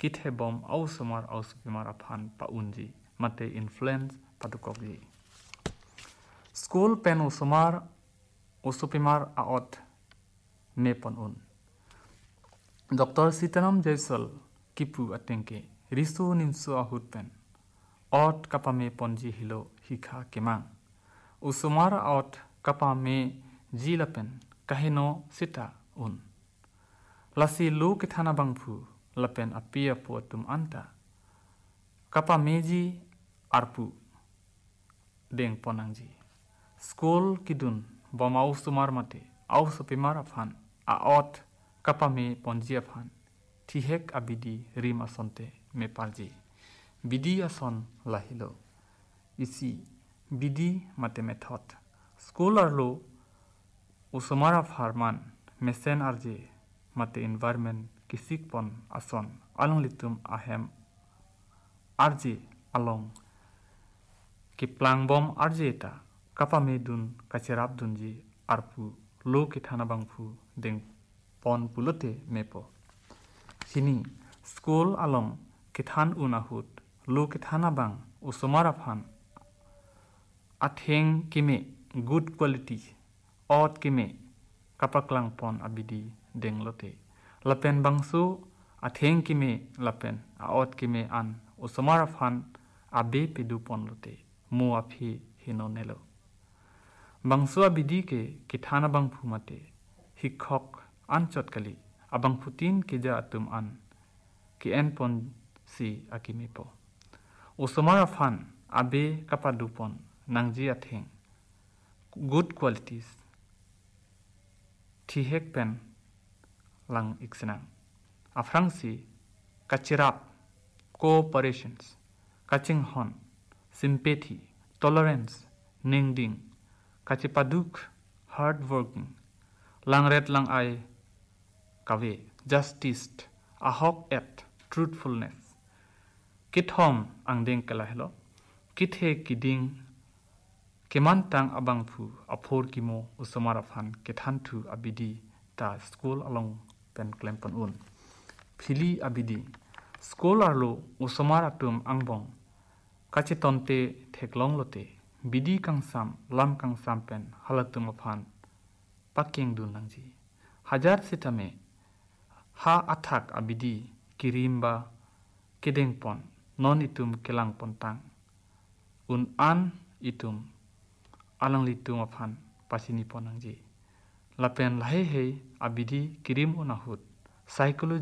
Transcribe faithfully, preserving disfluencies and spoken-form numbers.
kithe bom au sumar au supimar aphan pa unji mate influence padukokji. School pen usumar usupimar aot nepon un. Doctor Sitaram Jaisal kipu atengke risu nimsu ahut pen ot kapame ponji hilo hikha kemang. Usumar ot kapame jilapen kahino sita un. Lasi lu kithana bangphu lapen apia po tum anta. Kapameji arpu deng ponangji. School kidun bom au sumar mate au supimar aphan aot kapame ponji aphan tihek abidi rim asonte me parji. Bidi ason lahilo. Isi bidi mate method. School arlo usumar apharman mesen arje mate environment kisik pon ason along litum ahem arje along kiplang bom arje ta kapame dun kacerap dunji arpu lo kithana bangphu deng pon pulote mepo. Sini school along kithan unahut lo kithana bang usumar aphan atheng kime good quality ot kime kapaklang pon abidi deng lote. Lapen bangsu atheng kime lapen aot kime an usumar aphan abe pedu pon lote mu aphi hino nelo. Bangsu abidi ke kithana bangphu mate hikhok anchot kali abangphu tin keja atum an ki en pon si akimipo. Usumar aphan abe kapadu pon nangji atheng good qualities tihek pen lang iksenang. Afrangsi kachirap cooperations kaching hon sympathy tolerance ningding kachipaduk hard working langret lang ai kawe justice ahok et truthfulness kithom angdeng kalahlo kithe kiding kemantang abangphu aphor kimo usumar aphan kethantu abidi ta school along pen klempon un. Phili abidi school arlo usumar atum angbong kachitonte theklong lote bidi kangsam lam kangsam pen halatum aphan paking dun nangji. Hajar sitame ha athak abidi kirimba kedeng pon non itum kelang pontang un an itum alang litum aphan pasini ponangji. Lapen lahe he abidi kirim unahut psychology